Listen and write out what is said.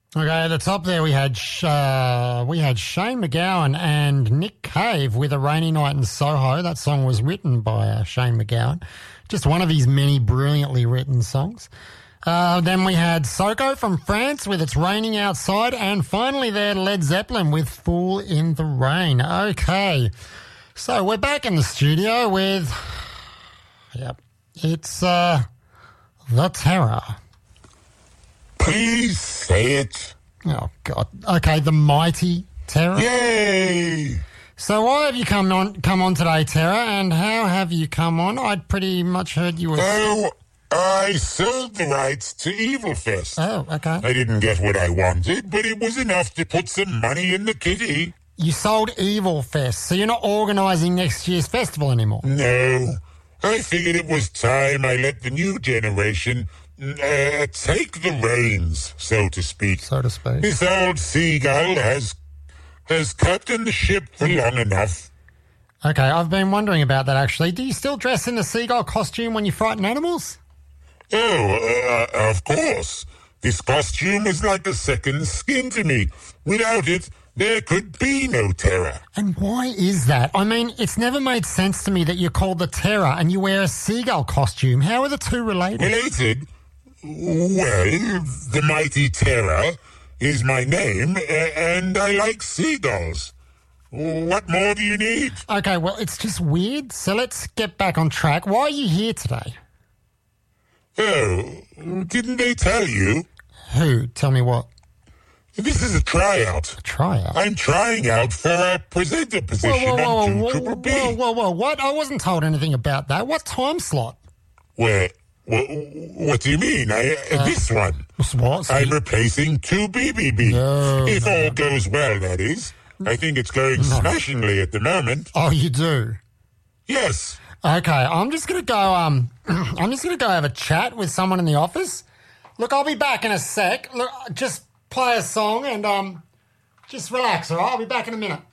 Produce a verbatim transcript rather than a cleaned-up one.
Okay, at the top there we had uh, we had Shane MacGowan and Nick Cave with A Rainy Night in Soho. That song was written by uh, Shane MacGowan. Just one of his many brilliantly written songs. Uh, then we had Soko from France with It's Raining Outside. And finally there, Led Zeppelin with Fool in the Rain. Okay, so we're back in the studio with, yep, it's uh, The Terror. Please say it. Oh, God. Okay, The Mighty Terror. Yay! So why have you come on come on today, Terror, and how have you come on? I'd pretty much heard you were... Oh, I sold the rights to Evil Fest. Oh, okay. I didn't get what I wanted, but it was enough to put some money in the kitty. You sold Evil Fest, so you're not organising next year's festival anymore? No. I figured it was time I let the new generation... Uh, take the reins, so to speak. So to speak. This old seagull has has captained the ship for long enough. Okay, I've been wondering about that, actually. Do you still dress in the seagull costume when you frighten animals? Oh, uh, of course. This costume is like a second skin to me. Without it, there could be no terror. And why is that? I mean, it's never made sense to me that you're called the Terror and you wear a seagull costume. How are the two related? Related? Well, the Mighty Terror is my name, uh, and I like seagulls. What more do you need? Okay, well, it's just weird, so let's get back on track. Why are you here today? Oh, didn't they tell you? Who? Tell me what? This is a tryout. A tryout? I'm trying out for a presenter position whoa, whoa, whoa, on whoa, Triple B. whoa, whoa, whoa, what? I wasn't told anything about that. What time slot? Where? What, what do you mean? I, uh, this one. What? I'm replacing two B B B. No, if no. all goes well, that is. I think it's going No. smashingly at the moment. Oh, you do? Yes. Okay, I'm just gonna go. Um, I'm just gonna go have a chat with someone in the office. Look, I'll be back in a sec. Look, just play a song and um, just relax. All right, I'll be back in a minute.